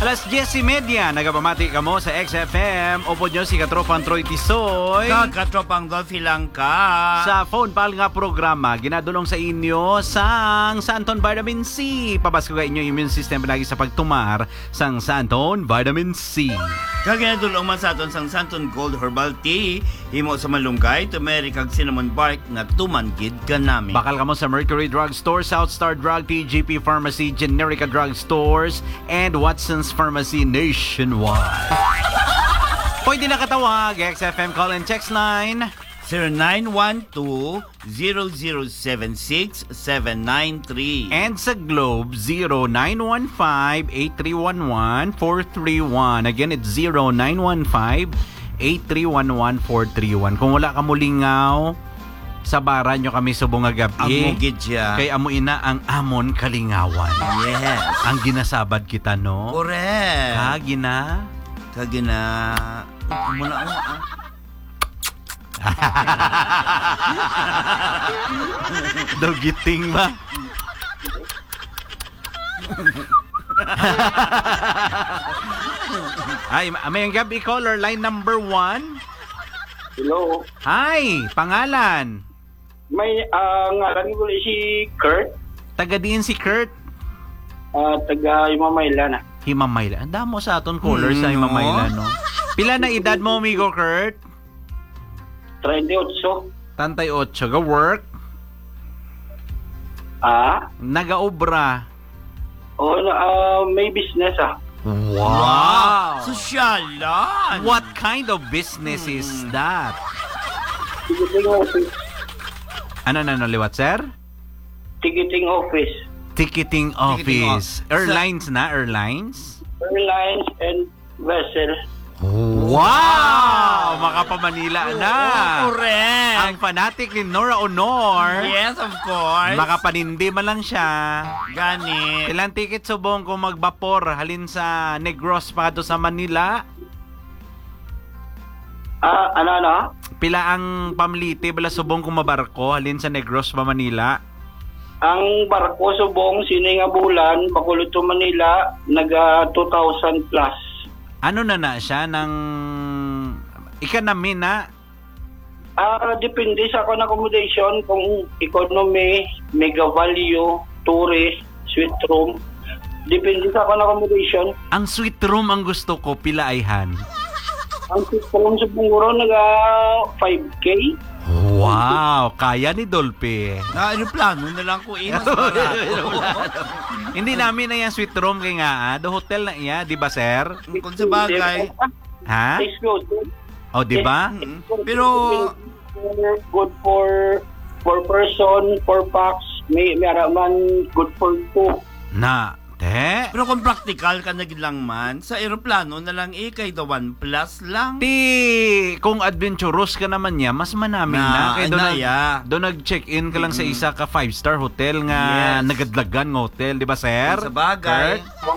Alas 10:30, nagapamati ka mo sa XFM. Upod nyo si Katropang Troy Tisoy. Katropang Dolphy lang ka. Sa phone pal nga programa, ginadulong sa inyo sang Santon Vitamin C. Pabasko ka inyo immune system lagi sa pagtumar sang Santon Vitamin C. Kaginadulong man sa aton sang Santon Gold Herbal Tea. Himo sa malunggay, turmeric kag cinnamon bark nga tumanggid ka namin. Bakal ka mo sa Mercury Drug Store, South Star Drug, TGP Pharmacy, Generica Drug Stores, and Watson's Pharmacy nationwide. Pwede na katawag, XFM call and text line 0912-0076-793. and sa Globe 0915-8311-431. Again, it's 0915-8311-431. Kung wala ka mulingaw, sabaran nyo kami subong nga gabi. Amugid siya. Kay amuin na ang amon kalingawan. Yes. Ang ginasabad kita, no? Correct. Kagina. Muna ako, Dogiting ba? Ay, may gabi caller line number 1. Hello. Hi, pangalan. May ngalan ko si Kurt. Taga diin si Kurt. Taga Imamayla na. Himamayla. Ang damo sa aton caller sa Himamayla, no? Pila na edad mo, amigo Kurt? 38. Tantay 8. Ga work? Nagaobra. May business Wow! Sosyalan. What kind of business is that? Ticketing office. Ano, liwat, sir? Ticketing office. Ticketing office. Airlines na? Airlines? Airlines and vessel. Wow! Makapamanila na. Correct. Ang fanatic ni Nora Honor. Yes, of course. Makapanindi man lang siya. Gani. Ilang ticket subong kung magbapor halin sa Negros pa do sa Manila? Ano? Pila ang pamliti bala subong kung mabarko halin sa Negros pa Manila? Ang barko subong sini nga bulan pakulot to Manila naga 2,000 plus. Ano na siya ng ikanamin na? Depende sa akong accommodation kung economy, mega value, tourist, suite room. Depende sa akong accommodation. Ang suite room ang gusto ko, pila ayhan? Ang suite room siguro naga 5K. Wow, kaya ni Dolphy. Aeroplano na lang ko inas. Hindi namin na yung suite room kay nga, do hotel na iya, di ba sir? Kung sa bagay. Ha? Exclusive. O, di ba? Pero good for person, for packs, may araman good for two. Na, te? Pero kung practical ka na lang man, sa aeroplano na lang kay the 1 plus lang. Kung adventurous ka naman niya, mas manaming na. Kaya doon nag-check-in ka lang sa isa ka 5-star hotel nga nagadlagan ng hotel, di ba sir? Sa bagay.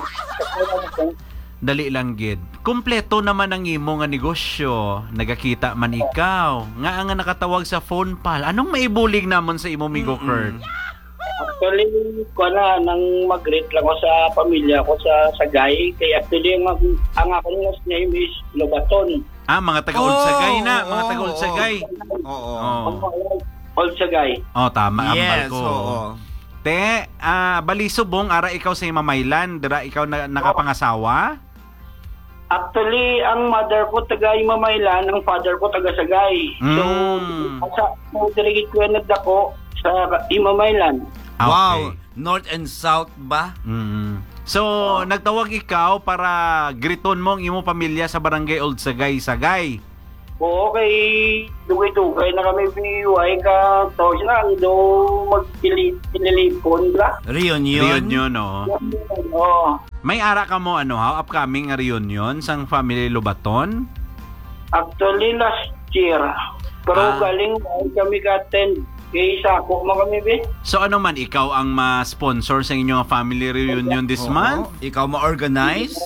Dali lang gid. Kompleto naman ang imo nga negosyo. Nagakita man ikaw. Nga nga nakatawag sa phone pal. Anong maibulig namon sa imo migo Kurt? Actually, nang mag-greet lang ako sa pamilya ko sa Sagay. Kaya actually, ang akong last name is Lobaton. Mga taga-Oldsagay na. Mga taga-Oldsagay. Oo. Oldsagay. Tama. Ambal Yes, ko. oo. Te, bali subong, ara ikaw sa Imamaylan. Dira ikaw nakapangasawa? Actually, ang mother ko taga Imamaylan, ang father ko taga Sagay. So, dirigit ko yan nagdako sa Imamaylan. Wow, North and South ba? So, nagtawag ikaw para griton mo ang imo pamilya sa barangay Oldsagay, Sagay. Oo, kay dugay-dugay na kami BUI ka tawag na do magpilipon ba? Reunion, no? Oo. May ara ka mo upcoming reunion sang family Lobaton? Actually, last year. Pero galing kami ka-attend. Kaya isa ako kami, be. So ano man, ikaw ang ma-sponsor sa inyong family reunion this month? Ikaw ma-organize?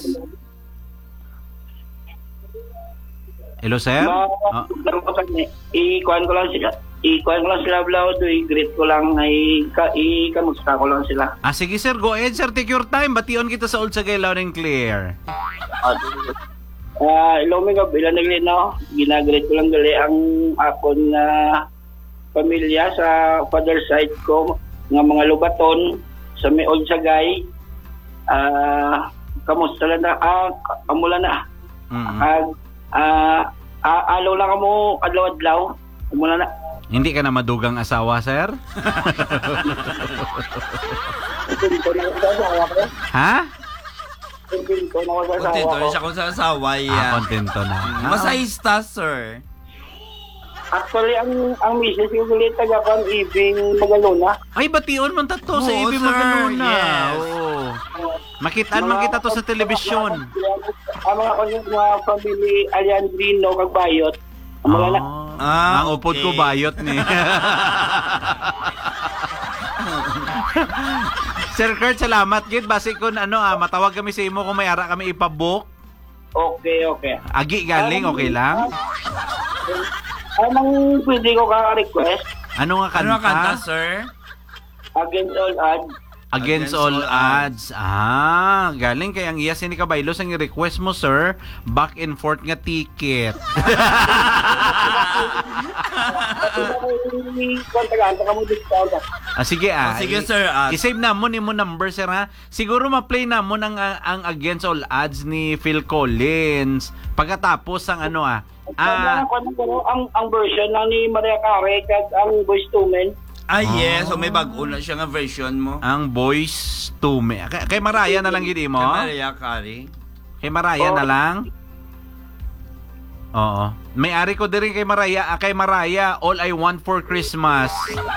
Hello, sir? Ikuhan ko lang sila. ikuha ko lang sila vlog, i-greet ko lang, kamusta ko lang sila. Sige sir, go ahead sir, take your time. Bation kita sa Old Sagay, loud and clear. Hello, mga bilang naglino. Ginagreet ko lang gali ang akon na pamilya sa father side ko, nga mga lubaton, sa may Old Sagay. Kamusta lang na? Kamula na. Alaw lang mo, adlaw-adlaw. Kamula na. Hindi ka na madugang asawa, sir? Ha? Kontento rin siya kung sa asawa yan. Kontento na. Masahista, sir. Actually, ang misis yung ulit taga-pan Ibing Magalona. Ay, bation man tato sa Oo, Ibig sir. Magalona. Yes. Oo. Makitaan man kita to sa telebisyon. Ang mga pamilya Aliandrino, Kagbayot. Ang mga na. Ang upod ko bayot ni. Sir Kurt, salamat gid. Basi kun matawag kami sa imo kung may ara kami ipabook. Okay. Agi galing, okay lang? Anong pwede ko ka-request? Ano nga Ano kanta? kanta, sir? Against all odds. Against all odds. Galing kay ang iya sini kabaylos ang request mo, sir. Back and forth nga ticket. Sige Sige, sir. I-save na mo ni mo number, sir, ha? Siguro ma-play na mo ang Against All Odds ni Phil Collins. Pagkatapos ang ang version na ni Maria Carey kag ang Boyz II Men. Yes. So may bago na siya nga version mo. ang Boyz II Men. Kay Mariah na lang gini mo? Kay Mariah Carey. Kay Mariah na lang? Oo. May-ari ko din kay Mariah. Kay Mariah, All I Want for Christmas.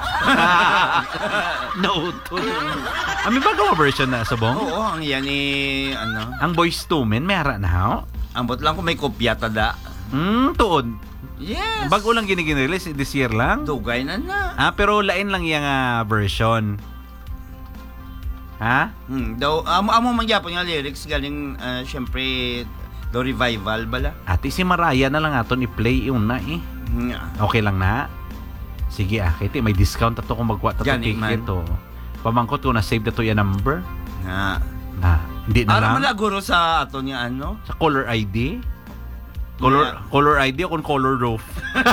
No, to. May bago version na, Sabong? Oo, ang yan ni, Ang Boyz II Men, may ara na, ho? ambot lang kung may kopya tada. Tuod. Yes. Bago lang gini-release this year lang. Dugay na. Pero lain lang yung version. Ha? Daw, amo mangyapon nga lyrics galing, syempre, do revival bala. Ati si Mariah na lang aton i-play yun na eh. Okay lang na? Sige kiti may discount ato kung magwa tato Gani ticket man. to. Pamangkot ko na save dato yung number. Nga. Hindi na lang. Ara malaguro sa ato niya Sa caller ID? Color ID o kung color roof?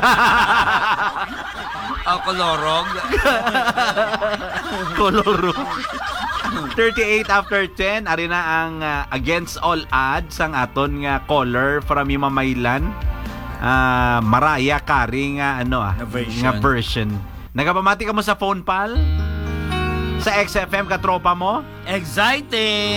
Kolorog. Color roof. 38 after 10, ari na ang Against All Odds ang aton nga caller from Mamaylan. Mariah Carey nga version. Nagapamati ka mo sa phone pal? Sa XFM katropa mo? Exciting!